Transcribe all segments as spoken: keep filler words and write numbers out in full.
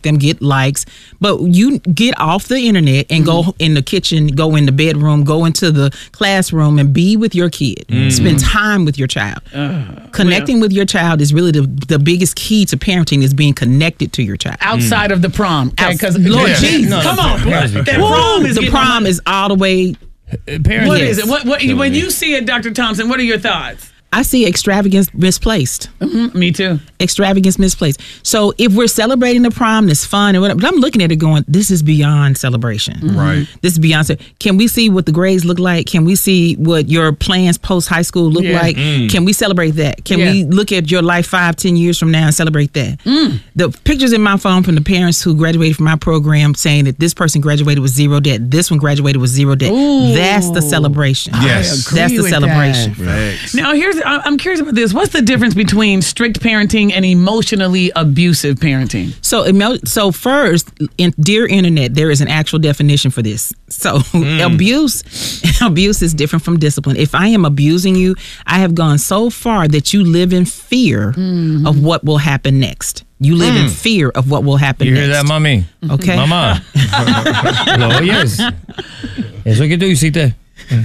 them, get likes. But you get off the internet and mm-hmm. go in the kitchen, go in the bedroom, go into the classroom and be with your kid. Mm-hmm. Spend time with your child. Uh, Connecting well, with your child is really the, the biggest key to parenting is being connected to your child. Outside mm. of the prom. Because, Lord yeah. Jesus, no, come on. That prom is the prom is all the way. Parents, what yes. is it? What, what, when you see it, Doctor Thompson, what are your thoughts? I see extravagance misplaced. Mm-hmm. Me too. Extravagance misplaced. So if we're celebrating the prom, it's fun and whatever. But I'm looking at it going, this is beyond celebration. Mm-hmm. Right. This is beyond. Can we see what the grades look like? Can we see what your plans post high school look yeah. like? Mm. Can we celebrate that? Can yeah. we look at your life five, ten years from now and celebrate that? Mm. The pictures in my phone from the parents who graduated from my program saying that this person graduated with zero debt. This one graduated with zero debt. Ooh. That's the celebration. Yes. That's the celebration. That. Now here's I'm curious about this. What's the difference between strict parenting and emotionally abusive parenting? So, so first, in Dear Internet, there is an actual definition for this. So, mm. abuse, abuse is different from discipline. If I am abusing you, I have gone so far that you live in fear mm-hmm. of what will happen next. You live mm. in fear of what will happen you next. You hear that, mommy? Okay. Mama. No, yes. Eso que tú hiciste.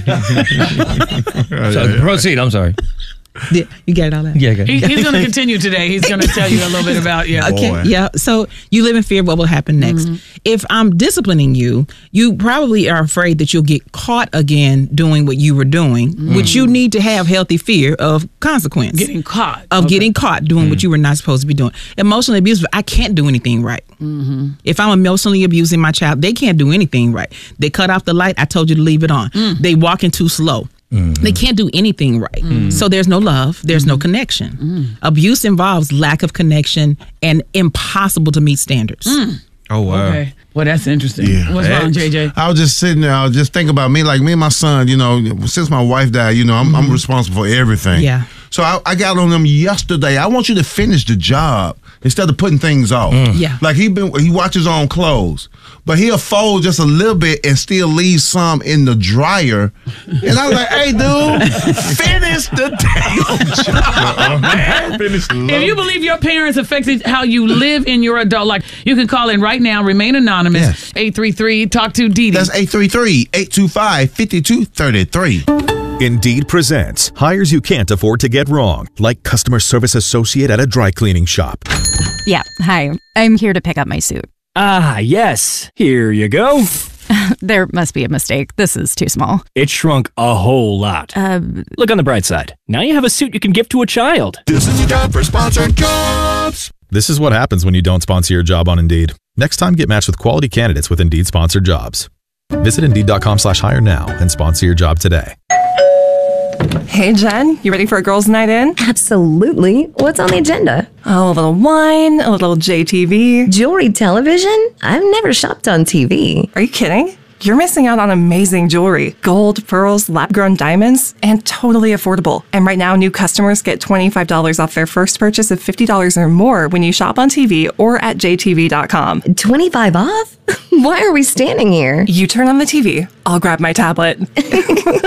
So, proceed, I'm sorry. Yeah, you get it all that? Yeah, okay. he, he's going to continue today. He's going to tell you a little bit about, yeah. Okay, Boy. yeah. So you live in fear of what will happen next. Mm-hmm. If I'm disciplining you, you probably are afraid that you'll get caught again doing what you were doing, mm. which you need to have healthy fear of consequence. Getting caught. Of okay. getting caught doing mm. what you were not supposed to be doing. Emotionally abusive, I can't do anything right. Mm-hmm. If I'm emotionally abusing my child, they can't do anything right. They cut off the light, I told you to leave it on. Mm. They walking too slow. Mm-hmm. They can't do anything right. Mm-hmm. So there's no love. There's mm-hmm. no connection. Mm-hmm. Abuse involves lack of connection and impossible to meet standards. Mm. Oh, wow. Okay. Well, that's interesting. Yeah. What's wrong, J J? I was just sitting there. I was just thinking about me. Like me and my son, you know, since my wife died, you know, I'm, mm-hmm. I'm responsible for everything. Yeah. So I, I got on them yesterday. I want you to finish the job instead of putting things off. Mm. Yeah. Like he been, he watches on clothes, but he'll fold just a little bit and still leave some in the dryer. And I was like, hey, dude, finish the damn job, man. Finish the If you believe your parents affected how you live in your adult life, you can call in right now. Remain anonymous. Yes. eight three three talk to Dee Dee. That's eight three three, eight two five, five two three three. Indeed presents hires you can't afford to get wrong, like customer service associate at a dry cleaning shop. Yeah, hi. I'm here to pick up my suit. Ah, yes. Here you go. There must be a mistake. This is too small. It shrunk a whole lot. Uh, Look on the bright side. Now you have a suit you can give to a child. This is your job for sponsored jobs. This is what happens when you don't sponsor your job on Indeed. Next time, get matched with quality candidates with Indeed sponsored jobs. Visit Indeed.com slash hire now and sponsor your job today. Hey, Jen, you ready for a girls' night in? Absolutely. What's on the agenda? Oh, a little wine, a little J T V. Jewelry television? I've never shopped on T V. Are you kidding? You're missing out on amazing jewelry. Gold, pearls, lab-grown diamonds, and totally affordable. And right now, new customers get twenty-five dollars off their first purchase of fifty dollars or more when you shop on T V or at J T V dot com. twenty-five off? Why are we standing here? You turn on the T V. I'll grab my tablet.